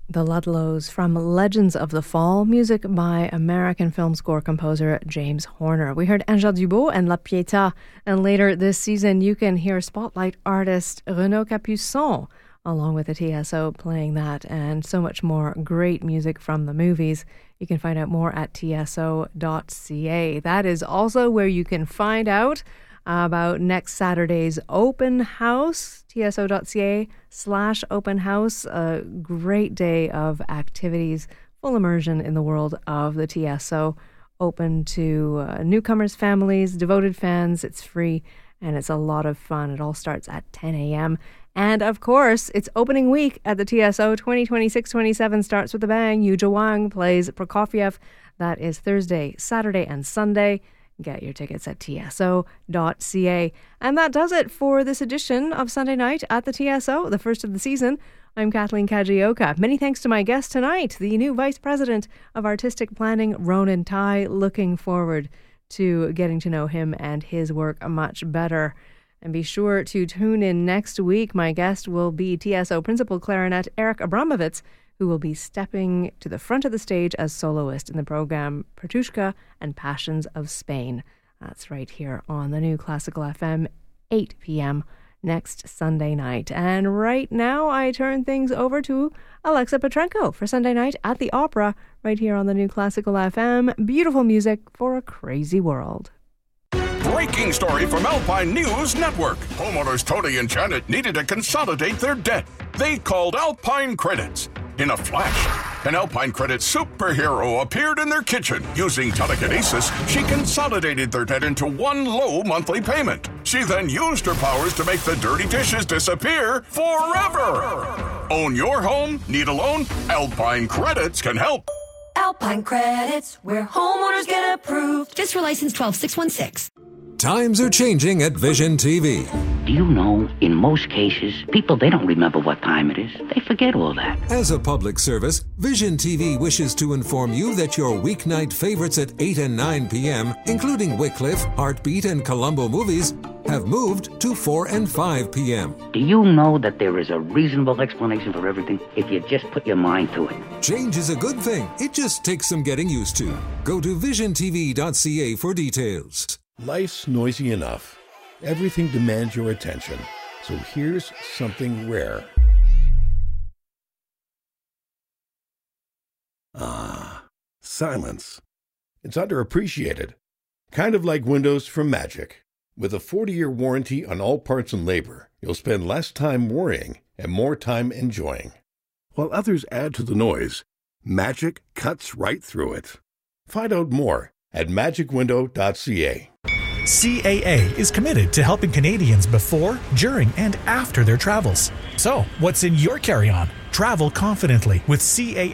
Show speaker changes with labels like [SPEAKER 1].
[SPEAKER 1] The Ludlows from Legends of the Fall, music by American film score composer James Horner. We heard Angèle Dubois and La Pietà, and later this season you can hear spotlight artist Renaud Capuçon along with the TSO playing that, and so much more great music from the movies. You can find out more at tso.ca. That is also where you can find out about next Saturday's open house, tso.ca/open house. A great day of activities, full immersion in the world of the TSO, open to newcomers, families, devoted fans. It's free and it's a lot of fun. It all starts at 10 a.m. And of course, it's opening week at the TSO. 2026-27 starts with a bang. Yu Zhuang plays Prokofiev. That is Thursday, Saturday, and Sunday. Get your tickets at tso.ca. And that does it for this edition of Sunday Night at the TSO, the first of the season. I'm Kathleen Kajioka. Many thanks to my guest tonight, the new Vice President of Artistic Planning, Ronan Tai. Looking forward to getting to know him and his work much better. And be sure to tune in next week. My guest will be TSO Principal Clarinet Eric Abramovitz, who will be stepping to the front of the stage as soloist in the program Pertushka and Passions of Spain. That's right here on the New Classical FM, 8 p.m. next Sunday night. And right now I turn things over to Alexa Petrenko for Sunday Night at the Opera, right here on the New Classical FM. Beautiful music for a crazy world.
[SPEAKER 2] Breaking story from Alpine News Network. Homeowners Tony and Janet needed to consolidate their debt. They called Alpine Credits. In a flash, an Alpine Credit superhero appeared in their kitchen. Using telekinesis, she consolidated their debt into one low monthly payment. She then used her powers to make the dirty dishes disappear forever. Own your home? Need a loan? Alpine Credits can help.
[SPEAKER 3] Alpine Credits, where homeowners get approved.
[SPEAKER 4] Just for license 12616.
[SPEAKER 5] Times are changing at Vision TV.
[SPEAKER 6] Do you know, in most cases, people, they don't remember what time it is. They forget all that.
[SPEAKER 5] As a public service, Vision TV wishes to inform you that your weeknight favorites at 8 and 9 p.m., including Wycliffe, Heartbeat, and Columbo movies, have moved to 4 and 5 p.m.
[SPEAKER 6] Do you know that there is a reasonable explanation for everything if you just put your mind to it?
[SPEAKER 5] Change is a good thing. It just takes some getting used to. Go to visiontv.ca for details.
[SPEAKER 7] Life's noisy enough. Everything demands your attention. So here's something rare. Silence. It's underappreciated. Kind of like windows from Magic. With a 40-year warranty on all parts and labor, you'll spend less time worrying and more time enjoying. While others add to the noise, Magic cuts right through it. Find out more at magicwindow.ca.
[SPEAKER 8] CAA is committed to helping Canadians before, during, and after their travels. So, what's in your carry-on? Travel confidently with CAA